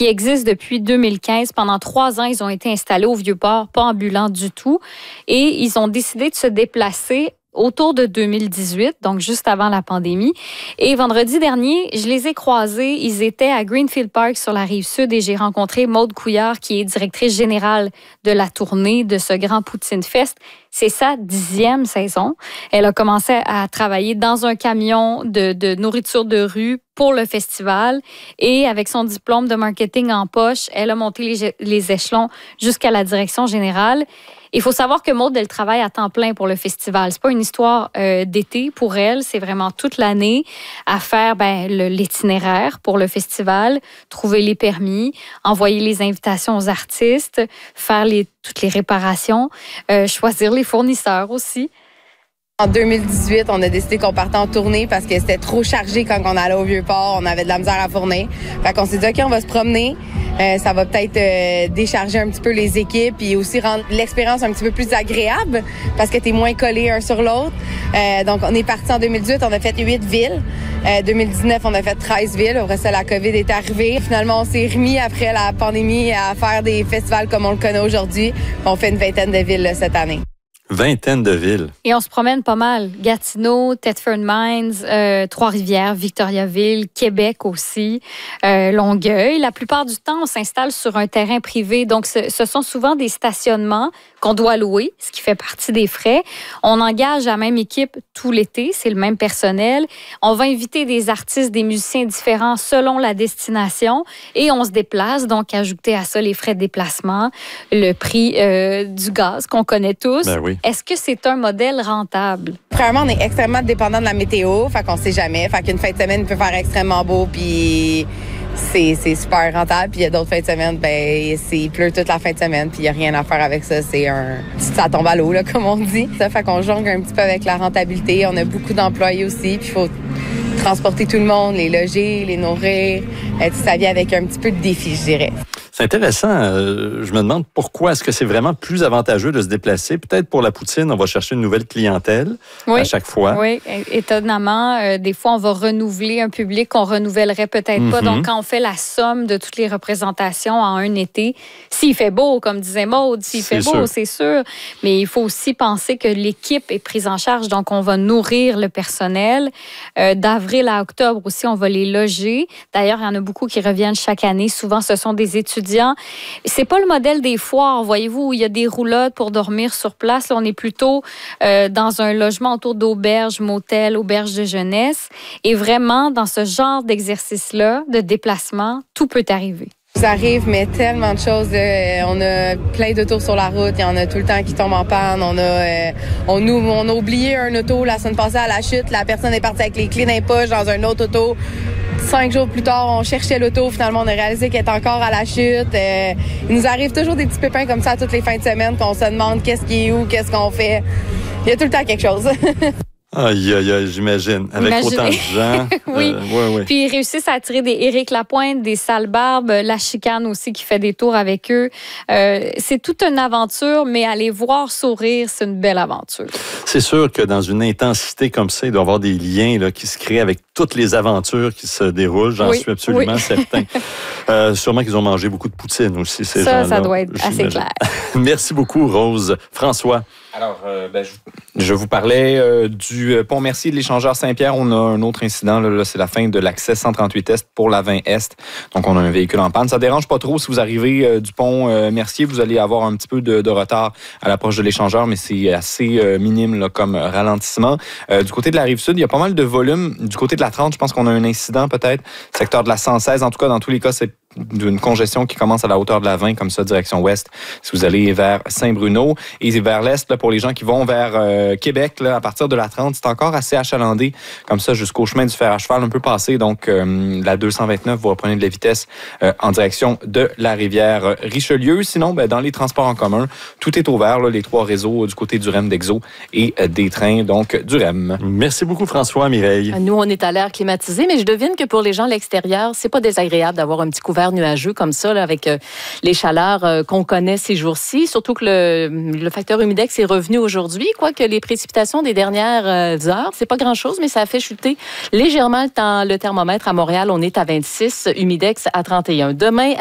qui existe depuis 2015. Pendant 3 ans, ils ont été installés au Vieux-Port, pas ambulants du tout. Et ils ont décidé de se déplacer autour de 2018, donc juste avant la pandémie. Et vendredi dernier, je les ai croisés. Ils étaient à Greenfield Park sur la Rive-Sud et j'ai rencontré Maude Couillard, qui est directrice générale de la tournée de ce grand Poutine Fest. C'est sa 10e saison. Elle a commencé à travailler dans un camion de nourriture de rue pour le festival et avec son diplôme de marketing en poche, elle a monté les échelons jusqu'à la direction générale. Il faut savoir que Maude, elle travaille à temps plein pour le festival. C'est pas une histoire d'été pour elle, c'est vraiment toute l'année à faire l'itinéraire pour le festival, trouver les permis, envoyer les invitations aux artistes, faire toutes les réparations, choisir les fournisseurs aussi. En 2018, on a décidé qu'on partait en tournée parce que c'était trop chargé quand on allait au Vieux-Port. On avait de la misère à fournir. Fait qu'on s'est dit, OK, on va se promener. Ça va peut-être décharger un petit peu les équipes et aussi rendre l'expérience un petit peu plus agréable parce que t'es moins collé un sur l'autre. Donc, on est parti en 2018. On a fait 8 villes. 2019, on a fait 13 villes. Après ça, la COVID est arrivée. Finalement, on s'est remis après la pandémie à faire des festivals comme on le connaît aujourd'hui. On fait une 20aine de villes là, cette année. 20aine de villes. Et on se promène pas mal. Gatineau, Thetford Mines, Trois-Rivières, Victoriaville, Québec aussi, Longueuil. La plupart du temps, on s'installe sur un terrain privé. Donc, ce sont souvent des stationnements qu'on doit louer, ce qui fait partie des frais. On engage la même équipe tout l'été, c'est le même personnel. On va inviter des artistes, des musiciens différents selon la destination et on se déplace. Donc, ajouter à ça les frais de déplacement, le prix du gaz qu'on connaît tous. Ben oui. Est-ce que c'est un modèle rentable? Premièrement, on est extrêmement dépendant de la météo, fait qu'on sait jamais. Fait qu'une fin de semaine peut faire extrêmement beau, puis c'est super rentable. Puis il y a d'autres fins de semaine, il pleut toute la fin de semaine, puis il y a rien à faire avec ça. Ça tombe à l'eau, là, comme on dit. Ça fait qu'on jongle un petit peu avec la rentabilité. On a beaucoup d'employés aussi, puis il faut transporter tout le monde, les loger, les nourrir. Ça vient avec un petit peu de défi, je dirais. C'est intéressant. Je me demande pourquoi est-ce que c'est vraiment plus avantageux de se déplacer. Peut-être pour la poutine, on va chercher une nouvelle clientèle à chaque fois. Oui, étonnamment. Des fois, on va renouveler un public qu'on renouvellerait peut-être pas. Donc, quand on fait la somme de toutes les représentations en un été, s'il fait beau, comme disait Maude, s'il fait beau, c'est sûr. Mais il faut aussi penser que l'équipe est prise en charge. Donc, on va nourrir le personnel. D'avril à octobre aussi, on va les loger. D'ailleurs, il y en a beaucoup qui reviennent chaque année. Souvent, ce sont des étudiants. C'est pas le modèle des foires, voyez-vous, où il y a des roulottes pour dormir sur place. Là, on est plutôt dans un logement autour d'auberges, motels, auberges de jeunesse. Et vraiment, dans ce genre d'exercice-là, de déplacement, tout peut arriver. Ça arrive, mais tellement de choses. On a plein d'autos sur la route. Il y en a tout le temps qui tombent en panne. On a oublié un auto la semaine passée à la chute. La personne est partie avec les clés dans les poches dans un autre auto. 5 jours plus tard, on cherchait l'auto. Finalement, on a réalisé qu'elle était encore à la chute. Il nous arrive toujours des petits pépins comme ça toutes les fins de semaine qu'on se demande qu'est-ce qui est où, qu'est-ce qu'on fait. Il y a tout le temps quelque chose. Aïe, j'imagine. Avec autant de gens. Oui. Oui. Puis ils réussissent à attirer des Éric Lapointe, des Sales Barbes, la Chicane aussi qui fait des tours avec eux. C'est toute une aventure, mais aller voir sourire, c'est une belle aventure. C'est sûr que dans une intensité comme ça, il doit y avoir des liens là, qui se créent avec toutes les aventures qui se déroulent. J'en suis absolument certain. Sûrement qu'ils ont mangé beaucoup de poutine aussi, ces gens-là. Ça doit être assez clair. Merci beaucoup, Rose. François. Alors, je vous parlais du pont Mercier de l'échangeur Saint-Pierre. On a un autre incident. Là, c'est la fin de l'accès 138 Est pour la 20 Est. Donc, on a un véhicule en panne. Ça ne dérange pas trop si vous arrivez du pont Mercier. Vous allez avoir un petit peu de retard à l'approche de l'échangeur, mais c'est assez minime là, comme ralentissement. Du côté de la Rive-Sud, il y a pas mal de volume. Du côté de la 30, je pense qu'on a un incident peut-être. Secteur de la 116. En tout cas, dans tous les cas, c'est d'une congestion qui commence à la hauteur de la 20, comme ça, direction ouest, si vous allez vers Saint-Bruno. Et vers l'est, là, pour les gens qui vont vers Québec, là, à partir de la 30, c'est encore assez achalandé, comme ça, jusqu'au chemin du fer à cheval, un peu passé. Donc, la 229, vous reprenez de la vitesse en direction de la rivière Richelieu. Sinon, dans les transports en commun, tout est ouvert, là, les 3 réseaux du côté du REM d'Exo et des trains, donc, du REM. Merci beaucoup, François, Mireille. Nous, on est à l'air climatisé, mais je devine que pour les gens à l'extérieur, c'est pas désagréable d'avoir un petit couvert nuageux comme ça, là, avec les chaleurs qu'on connaît ces jours-ci. Surtout que le facteur humidex est revenu aujourd'hui, quoique les précipitations des dernières heures, c'est pas grand-chose, mais ça a fait chuter légèrement le thermomètre à Montréal. On est à 26, humidex à 31. Demain,